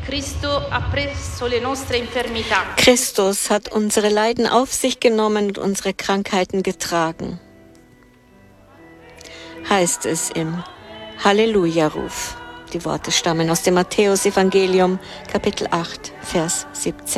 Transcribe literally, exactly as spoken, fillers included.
Christus hat unsere Leiden auf sich genommen und unsere Krankheiten getragen, heißt es im Halleluja-Ruf. Die Worte stammen aus dem Matthäus-Evangelium, Kapitel acht, Vers siebzehn.